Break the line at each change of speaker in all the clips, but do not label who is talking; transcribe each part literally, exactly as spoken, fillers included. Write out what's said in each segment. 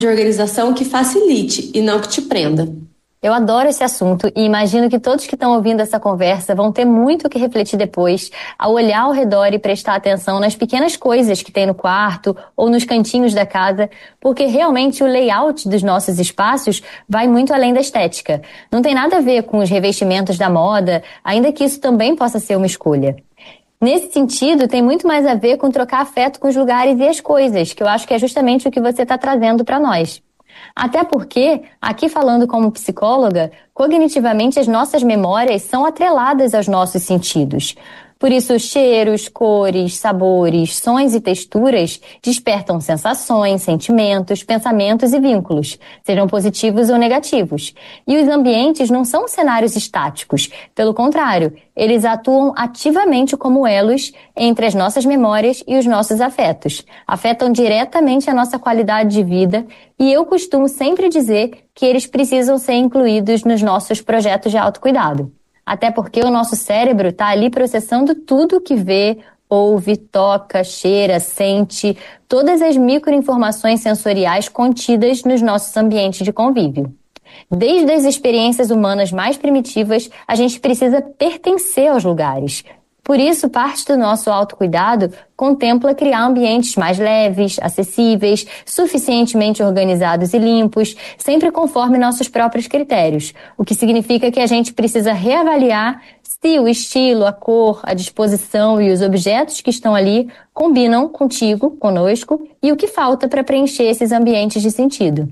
de organização que facilite e não que te prenda.
Eu adoro esse assunto e imagino que todos que estão ouvindo essa conversa vão ter muito o que refletir depois ao olhar ao redor e prestar atenção nas pequenas coisas que tem no quarto ou nos cantinhos da casa, porque realmente o layout dos nossos espaços vai muito além da estética. Não tem nada a ver com os revestimentos da moda, ainda que isso também possa ser uma escolha. Nesse sentido, tem muito mais a ver com trocar afeto com os lugares e as coisas, que eu acho que é justamente o que você está trazendo para nós. Até porque, aqui falando como psicóloga, cognitivamente as nossas memórias são atreladas aos nossos sentidos. Por isso, cheiros, cores, sabores, sons e texturas despertam sensações, sentimentos, pensamentos e vínculos, sejam positivos ou negativos. E os ambientes não são cenários estáticos. Pelo contrário, eles atuam ativamente como elos entre as nossas memórias e os nossos afetos. Afetam diretamente a nossa qualidade de vida e eu costumo sempre dizer que eles precisam ser incluídos nos nossos projetos de autocuidado. Até porque o nosso cérebro está ali processando tudo que vê, ouve, toca, cheira, sente, todas as microinformações sensoriais contidas nos nossos ambientes de convívio. Desde as experiências humanas mais primitivas, a gente precisa pertencer aos lugares. Por isso, parte do nosso autocuidado contempla criar ambientes mais leves, acessíveis, suficientemente organizados e limpos, sempre conforme nossos próprios critérios, o que significa que a gente precisa reavaliar se o estilo, a cor, a disposição e os objetos que estão ali combinam contigo, conosco, e o que falta para preencher esses ambientes de sentido.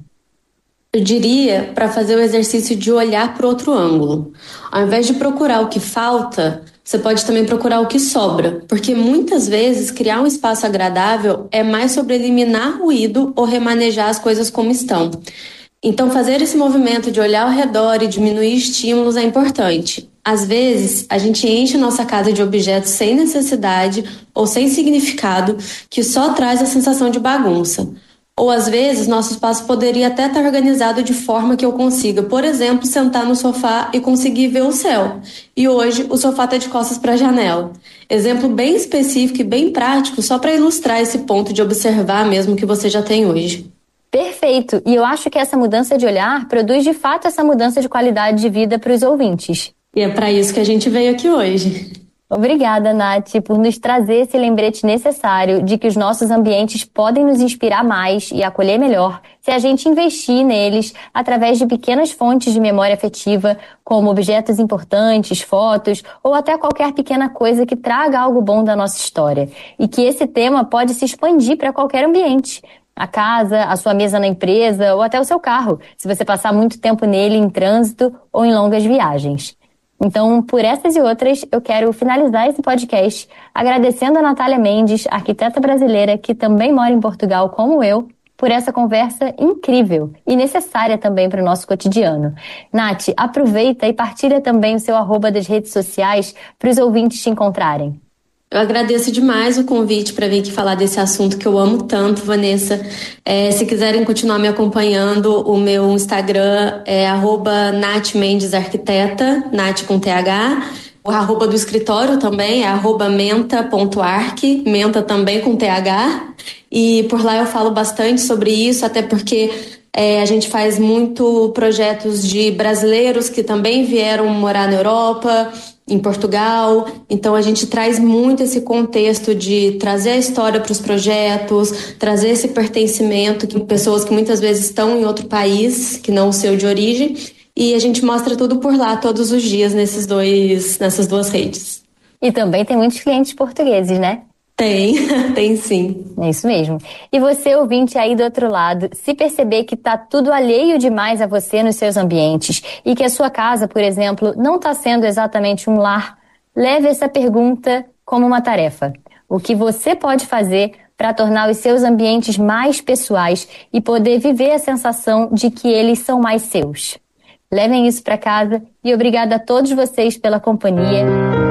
Eu diria para fazer o exercício de olhar para outro ângulo. Ao invés de procurar o que falta, você pode também procurar o que sobra, porque muitas vezes criar um espaço agradável é mais sobre eliminar ruído ou remanejar as coisas como estão. Então, fazer esse movimento de olhar ao redor e diminuir estímulos é importante. Às vezes, a gente enche nossa casa de objetos sem necessidade ou sem significado, que só traz a sensação de bagunça. Ou às vezes, nosso espaço poderia até estar organizado de forma que eu consiga, por exemplo, sentar no sofá e conseguir ver o céu. E hoje, o sofá está de costas para a janela. Exemplo bem específico e bem prático, só para ilustrar esse ponto de observar mesmo que você já tem hoje.
Perfeito! E eu acho que essa mudança de olhar produz de fato essa mudança de qualidade de vida para os ouvintes.
E é para isso que a gente veio aqui hoje.
Obrigada, Nath, por nos trazer esse lembrete necessário de que os nossos ambientes podem nos inspirar mais e acolher melhor se a gente investir neles através de pequenas fontes de memória afetiva, como objetos importantes, fotos ou até qualquer pequena coisa que traga algo bom da nossa história. E que esse tema pode se expandir para qualquer ambiente. A casa, a sua mesa na empresa ou até o seu carro, se você passar muito tempo nele em trânsito ou em longas viagens. Então, por essas e outras, eu quero finalizar esse podcast agradecendo a Natália Mendes, arquiteta brasileira que também mora em Portugal como eu, por essa conversa incrível e necessária também para o nosso cotidiano. Nath, aproveita e partilha também o seu arroba das redes sociais para os ouvintes te encontrarem.
Eu agradeço demais o convite para vir aqui falar desse assunto que eu amo tanto, Vanessa. É, se quiserem continuar me acompanhando, o meu Instagram é arroba Nath Mendes Arquiteta, Nath com T H. O arroba do escritório também é arroba menta ponto arq, menta também com T H. E por lá eu falo bastante sobre isso, até porque é, a gente faz muito projetos de brasileiros que também vieram morar na Europa, em Portugal, então a gente traz muito esse contexto de trazer a história para os projetos, trazer esse pertencimento que pessoas que muitas vezes estão em outro país, que não o seu de origem, e a gente mostra tudo por lá todos os dias nesses dois, nessas duas redes.
E também tem muitos clientes portugueses, né?
Tem, tem sim.
É isso mesmo. E você, ouvinte aí do outro lado, se perceber que tá tudo alheio demais a você nos seus ambientes e que a sua casa, por exemplo, não está sendo exatamente um lar, leve essa pergunta como uma tarefa. O que você pode fazer para tornar os seus ambientes mais pessoais e poder viver a sensação de que eles são mais seus? Levem isso para casa e obrigada a todos vocês pela companhia.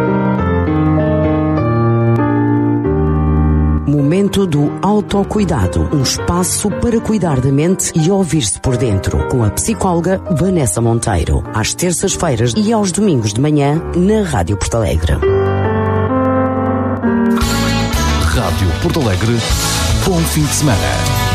Momento do autocuidado, um espaço para cuidar da mente e ouvir-se por dentro, com a psicóloga Vanessa Monteiro, às terças-feiras e aos domingos de manhã, na Rádio Porto Alegre.
Rádio Porto Alegre, bom fim de semana.